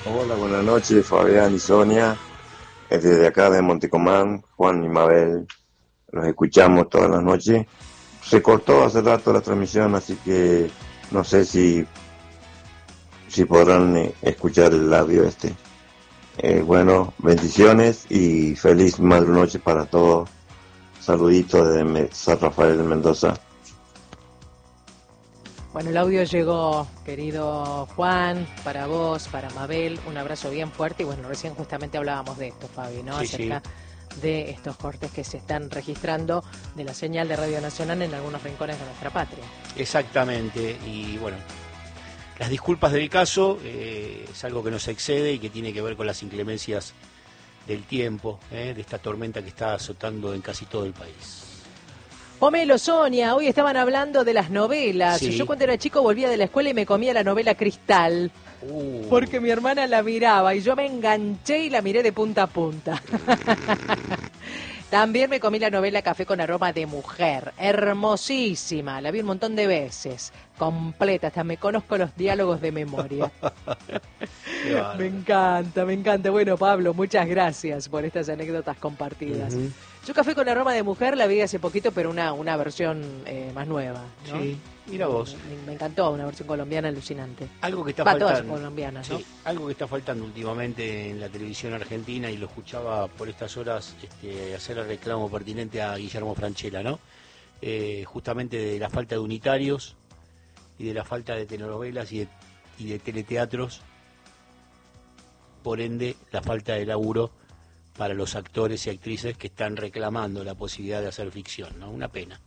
Hola, buenas noches, Fabián y Sonia. Desde acá de Montecomán, Juan y Mabel, los escuchamos todas las noches. Se cortó hace rato la transmisión, así que no sé si podrán escuchar el audio este. Bueno, bendiciones y feliz madrunoche para todos. Saluditos desde San Rafael de Mendoza. Bueno, el audio llegó, querido Juan, para vos, para Mabel, un abrazo bien fuerte. Y bueno, recién justamente hablábamos de esto, Fabi, ¿no? Sí, acerca de estos cortes que se están registrando de la señal de Radio Nacional en algunos rincones de nuestra patria. Exactamente, y bueno, las disculpas del caso es algo que nos excede y que tiene que ver con las inclemencias del tiempo, de esta tormenta que está azotando en casi todo el país. Pomelo, Sonia, hoy estaban hablando de las novelas. Sí. Yo cuando era chico volvía de la escuela y me comía la novela Cristal. Porque mi hermana la miraba y yo me enganché y la miré de punta a punta. También me comí la novela Café con aroma de mujer, hermosísima, la vi un montón de veces, completa, hasta me conozco los diálogos de memoria. Me encanta, me encanta. Bueno, Pablo, muchas gracias por estas anécdotas compartidas. Uh-huh. Yo Café con aroma de mujer la vi hace poquito, pero una versión más nueva, ¿no? Sí, mira vos. Me encantó, una versión colombiana alucinante. Algo que está todas faltando. colombianas, ¿no? Sí, algo que está faltando últimamente en la televisión argentina, y lo escuchaba por estas horas hacer el reclamo pertinente a Guillermo Francella, ¿no? Justamente de la falta de unitarios y de la falta de telenovelas y de teleteatros, por ende la falta de laburo para los actores y actrices que están reclamando la posibilidad de hacer ficción, ¿no? Una pena.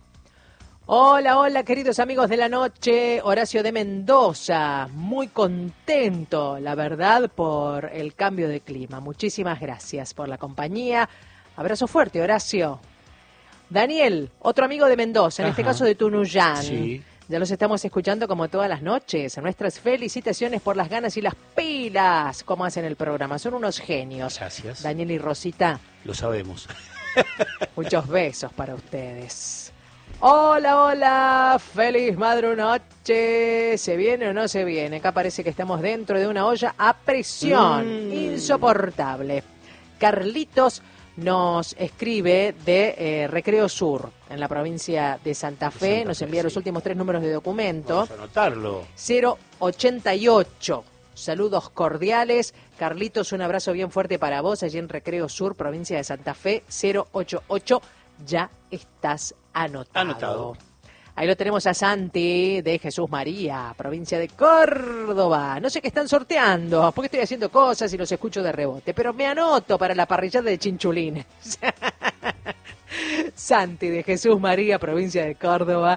Hola, hola, queridos amigos de la noche. Horacio de Mendoza, muy contento, la verdad, por el cambio de clima. Muchísimas gracias por la compañía. Abrazo fuerte, Horacio. Daniel, otro amigo de Mendoza, en este caso de Tunuyán. Sí. Ya los estamos escuchando como todas las noches. Nuestras felicitaciones por las ganas y las pilas, como hacen el programa. Son unos genios. Gracias. Daniel y Rosita. Lo sabemos. Muchos besos para ustedes. Hola, hola, feliz madrunoche. ¿Se viene o no se viene? Acá parece que estamos dentro de una olla a presión. Insoportable. Carlitos nos escribe de Recreo Sur, en la provincia de Santa Fe. Nos envía los últimos 3 números de documento. Vamos a anotarlo. 088. Saludos cordiales. Carlitos, un abrazo bien fuerte para vos, allí en Recreo Sur, provincia de Santa Fe. 088. Ya estás anotado. Ahí lo tenemos a Santi de Jesús María, provincia de Córdoba. No sé qué están sorteando, porque estoy haciendo cosas y los escucho de rebote, pero me anoto para la parrillada de chinchulines. Santi de Jesús María, provincia de Córdoba,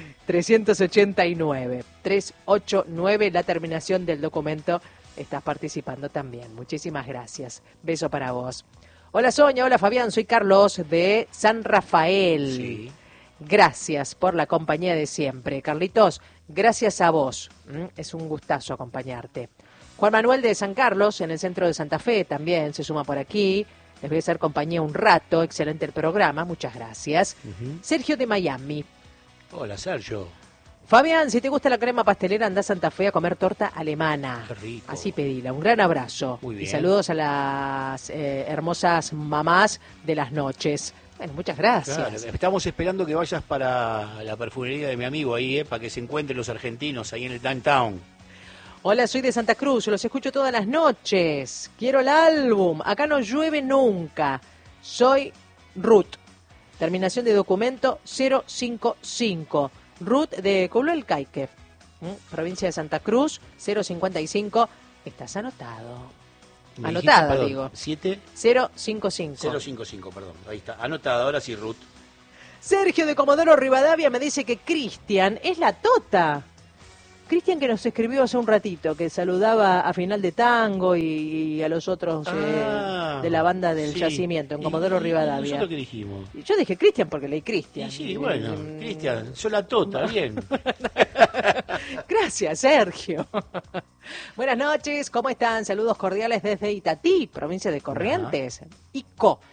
389. 389, la terminación del documento. Estás participando también. Muchísimas gracias. Beso para vos. Hola Sonia, hola Fabián, soy Carlos de San Rafael. Sí. Gracias por la compañía de siempre. Carlitos, gracias a vos. Es un gustazo acompañarte. Juan Manuel de San Carlos, en el centro de Santa Fe, también se suma por aquí. Les voy a hacer compañía un rato. Excelente el programa, muchas gracias. Sergio de Miami. Hola, Sergio. Fabián, si te gusta la crema pastelera, anda a Santa Fe a comer torta alemana. Qué rico. Así pedila. Un gran abrazo. Muy bien. Y saludos a las hermosas mamás de las noches. Bueno, muchas gracias. Claro, estamos esperando que vayas para la perfumería de mi amigo ahí, para que se encuentren los argentinos ahí en el downtown. Hola, soy de Santa Cruz, los escucho todas las noches. Quiero el álbum. Acá no llueve nunca. Soy Ruth. Terminación de documento 055. Ruth de Colo del Caique, provincia de Santa Cruz, 055. Estás anotado. Anotada, digo. 7 055. 055, perdón. Ahí está. Anotada, ahora sí, Ruth. Sergio de Comodoro Rivadavia me dice que Cristian es la tota. Cristian, que nos escribió hace un ratito, que saludaba a Final de Tango y a los otros de la banda del Yacimiento en Comodoro Rivadavia. ¿Y nosotros qué dijimos? Yo dije Cristian porque leí Cristian. Sí, bueno, Cristian, yo la tota, bien. Gracias, Sergio. Buenas noches, ¿cómo están? Saludos cordiales desde Itatí, provincia de Corrientes. Ico.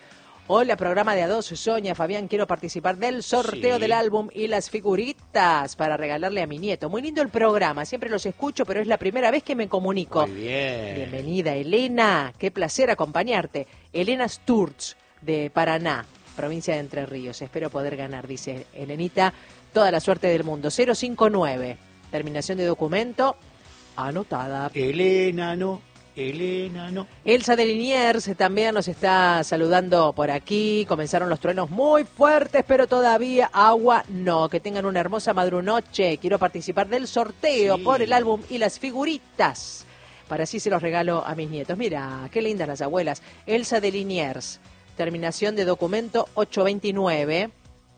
Hola, programa de A2, Sonia, Fabián, quiero participar del sorteo Sí. del álbum y las figuritas para regalarle a mi nieto. Muy lindo el programa, siempre los escucho, pero es la primera vez que me comunico. Muy bien. Bienvenida, Elena, qué placer acompañarte. Elena Sturz, de Paraná, provincia de Entre Ríos. Espero poder ganar, dice Elenita. Toda la suerte del mundo. 059, terminación de documento, anotada. Elena, no. Elsa de Liniers también nos está saludando por aquí. Comenzaron los truenos muy fuertes, pero todavía agua no. Que tengan una hermosa madrunoche. Quiero participar del sorteo por el álbum y las figuritas. Para así se los regalo a mis nietos. Mira, qué lindas las abuelas. Elsa de Liniers, terminación de documento 829.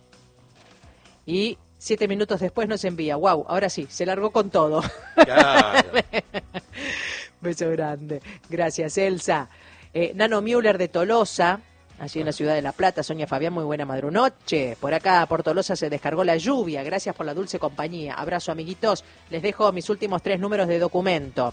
Y 7 minutos después nos envía. Wow, ahora sí, se largó con todo. Claro. Beso grande. Gracias, Elsa. Nano Müller de Tolosa, allí en la ciudad de La Plata. Sonia Fabián, muy buena madrunoche. Por acá, por Tolosa, se descargó la lluvia. Gracias por la dulce compañía. Abrazo, amiguitos. Les dejo mis últimos 3 números de documento.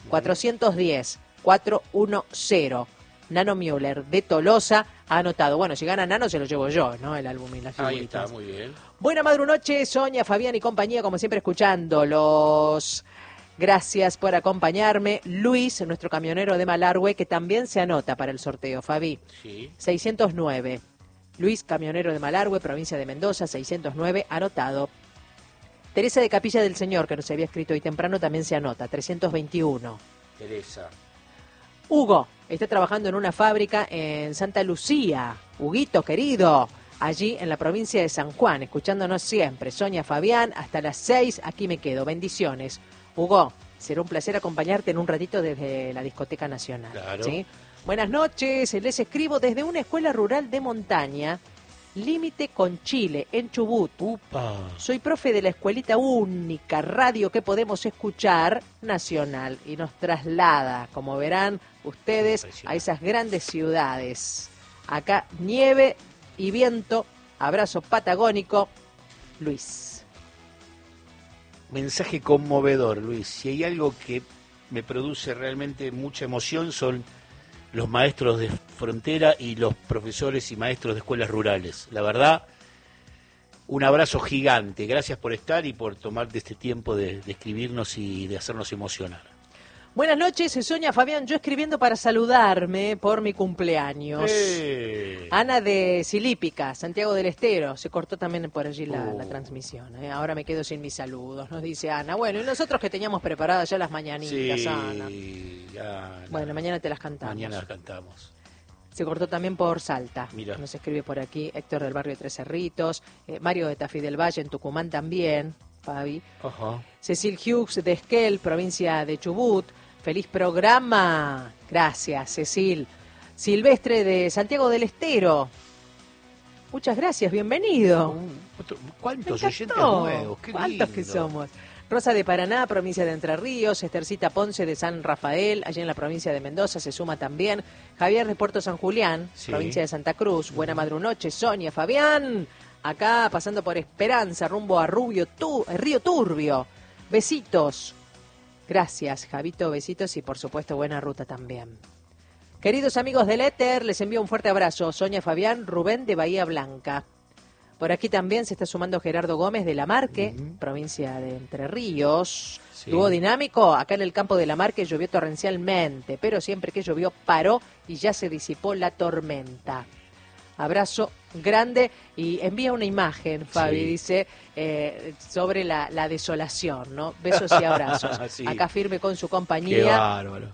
410-410. Nano Müller de Tolosa ha anotado. Bueno, si gana Nano, se lo llevo yo, ¿no? El álbum y las figuritas. Ahí está, muy bien. Buena madrunoche, Sonia, Fabián y compañía, como siempre, escuchándolos. Gracias por acompañarme. Luis, nuestro camionero de Malargüe, que también se anota para el sorteo, Fabi. Sí. 609. Luis, camionero de Malargüe, provincia de Mendoza, 609, anotado. Teresa de Capilla del Señor, que nos había escrito hoy temprano, también se anota, 321. Teresa. Hugo, está trabajando en una fábrica en Santa Lucía. Huguito, querido, allí en la provincia de San Juan, escuchándonos siempre. Sonia, Fabián, hasta las 6, aquí me quedo. Bendiciones. Hugo, será un placer acompañarte en un ratito desde la Discoteca Nacional. Claro. ¿Sí? Buenas noches, les escribo desde una escuela rural de montaña, límite con Chile, en Chubut. Upa. Soy profe de la escuelita única radio que podemos escuchar, nacional, y nos traslada, como verán ustedes, a esas grandes ciudades. Acá nieve y viento, abrazo patagónico, Luis. Mensaje conmovedor, Luis. Si hay algo que me produce realmente mucha emoción son los maestros de frontera y los profesores y maestros de escuelas rurales. La verdad, un abrazo gigante. Gracias por estar y por tomarte este tiempo de escribirnos y de hacernos emocionar. Buenas noches, Sonia, Fabián, yo escribiendo para saludarme por mi cumpleaños. Ana de Silípica, Santiago del Estero, se cortó también por allí la transmisión. Ahora me quedo sin mis saludos, nos dice Ana. Bueno, y nosotros que teníamos preparadas ya las mañanitas, Sí, Ana. Ana. Bueno, mañana te las cantamos. Mañana las cantamos. Se cortó también por Salta. Mira. Nos escribe por aquí Héctor del barrio Tres Cerritos, Mario de Tafí del Valle en Tucumán también, Fabi. Ajá. Cecil Hughes de Esquel, provincia de Chubut. Feliz programa. Gracias, Cecil. Silvestre de Santiago del Estero. Muchas gracias, bienvenido. ¿Cuántos Me oyentes encantó. nuevos? Qué ¿Cuántos que lindo. somos? Rosa de Paraná, provincia de Entre Ríos. Estercita Ponce de San Rafael, allí en la provincia de Mendoza, se suma también. Javier de Puerto San Julián, Sí. provincia de Santa Cruz. Buena madrunoche, Sonia, Fabián. Acá pasando por Esperanza, rumbo a Río Turbio. Besitos. Gracias, Javito, besitos y por supuesto buena ruta también. Queridos amigos del Éter, les envío un fuerte abrazo. Sonia, Fabián, Rubén de Bahía Blanca. Por aquí también se está sumando Gerardo Gómez de La Marque, provincia de Entre Ríos. Sí. Dúo dinámico, acá en el campo de La Marque llovió torrencialmente, pero siempre que llovió paró y ya se disipó la tormenta. Abrazo grande y envía una imagen, Fabi, Sí. dice, sobre la desolación, ¿no? Besos y abrazos. Sí. Acá firme con su Qué compañía. bárbaro.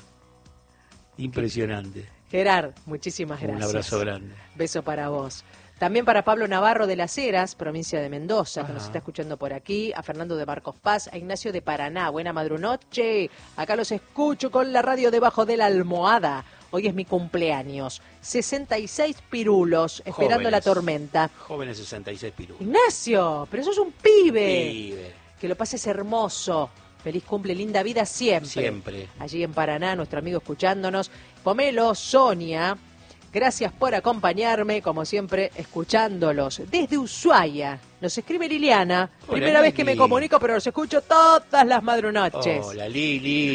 Impresionante. Gerard, muchísimas gracias. Un abrazo grande. Beso para vos. También para Pablo Navarro de Las Heras, provincia de Mendoza, que Ajá. nos está escuchando por aquí, a Fernando de Marcos Paz, a Ignacio de Paraná. Buena madrunoche. Acá los escucho con la radio debajo de la almohada. Hoy es mi cumpleaños. 66 pirulos, esperando Jóvenes. la tormenta. Jóvenes 66 pirú. Ignacio, pero sos un pibe. Pibe. Que lo pases hermoso. Feliz cumple, linda vida siempre. Siempre. Allí en Paraná, nuestro amigo escuchándonos. Pomelo, Sonia, gracias por acompañarme, como siempre, escuchándolos. Desde Ushuaia, nos escribe Liliana. Hola, Primera vez que Lili. me comunico, pero los escucho todas las madrunoches. Hola, Lili.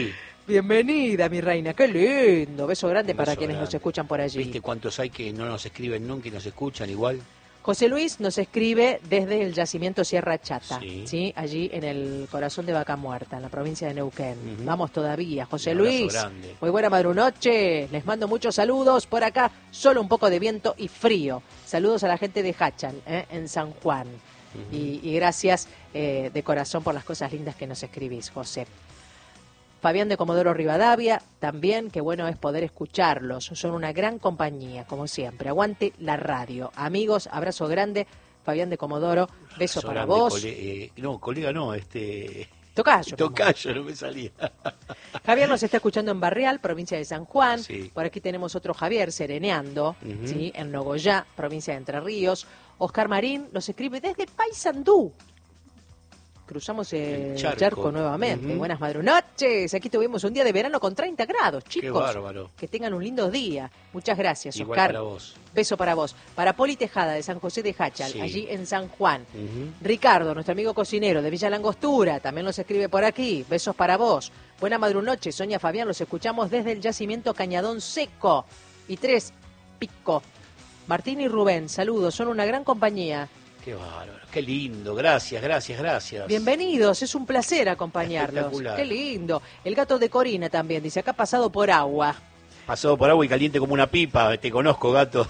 Bienvenida, mi reina, qué lindo. Beso grande Un para beso quienes nos grande. escuchan por allí. ¿Viste cuántos hay que no nos escriben nunca y nos escuchan igual? José Luis nos escribe desde el yacimiento Sierra Chata, Sí. ¿sí? Allí en el corazón de Vaca Muerta, en la provincia de Neuquén. Ujú. Vamos todavía. José Un abrazo Luis, grande. muy buena madrunoche. Les mando muchos saludos. Por acá, solo un poco de viento y frío. Saludos a la gente de Hachan, en San Juan. Y gracias de corazón por las cosas lindas que nos escribís, José. Fabián de Comodoro Rivadavia, también, qué bueno es poder escucharlos. Son una gran compañía, como siempre. Aguante la radio. Amigos, abrazo grande. Fabián de Comodoro, beso Abrazo para grande, vos. no, colega no, Tocayo. Tocayo, no me salía. Javier nos está escuchando en Barrial, provincia de San Juan. Sí. Por aquí tenemos otro Javier sereneando, Ujú. ¿sí? En Nogoyá, provincia de Entre Ríos. Oscar Marín nos escribe desde Paysandú. Cruzamos el charco nuevamente. Ujú. Buenas madrunoches. Aquí tuvimos un día de verano con 30 grados, chicos. Qué bárbaro. Que tengan un lindo día. Muchas gracias, Igual Oscar. para vos. Beso para vos. Para Poli Tejada, de San José de Hachal, Sí. allí en San Juan. Ujú. Ricardo, nuestro amigo cocinero de Villa Langostura, también nos escribe por aquí. Besos para vos. Buena madrunoche, Sonia Fabián, los escuchamos desde el yacimiento Cañadón Seco. Y 3, Pico. Martín y Rubén, saludos, son una gran compañía. Qué bárbaro, qué lindo, gracias. Bienvenidos, es un placer acompañarlos. Espectacular. Qué lindo. El gato de Corina también dice, acá pasado por agua. Pasado por agua y caliente como una pipa, te conozco, gato.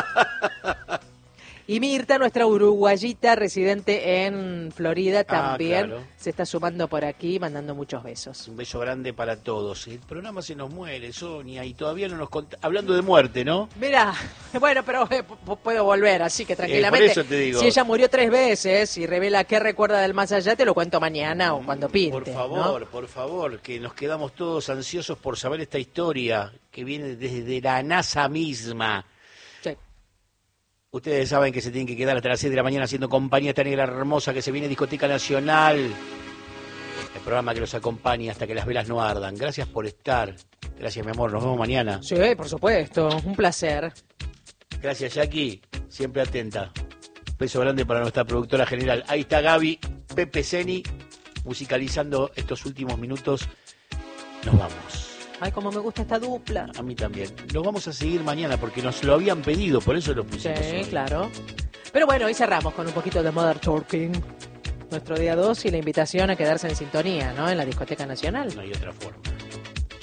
Y Mirta, nuestra uruguayita residente en Florida, también claro. se está sumando por aquí, mandando muchos besos. Un beso grande para todos. El programa se nos muere, Sonia, y todavía no nos hablando de muerte, ¿no? Mira, bueno, pero puedo volver, así que tranquilamente. por eso te digo. Si ella murió 3 veces y revela qué recuerda del más allá, te lo cuento mañana o cuando pinte. Por favor, que nos quedamos todos ansiosos por saber esta historia que viene desde la NASA misma. Sí. Ustedes saben que se tienen que quedar hasta las 6 de la mañana haciendo compañía a esta negra hermosa que se viene Discoteca Nacional. El programa que los acompaña hasta que las velas no ardan. Gracias por estar. Gracias, mi amor. Nos vemos mañana. Sí, por supuesto. Un placer. Gracias, Jackie. Siempre atenta. Beso grande para nuestra productora general. Ahí está Gaby, Pepe Ceni, musicalizando estos últimos minutos. Nos vamos. Ay, cómo me gusta esta dupla. A mí también. Lo vamos a seguir mañana porque nos lo habían pedido, por eso lo pusimos Sí, hoy. claro. Pero bueno, hoy cerramos con un poquito de Modern Talking. Nuestro día 2 y la invitación a quedarse en sintonía, ¿no? En la Discoteca Nacional. No hay otra forma.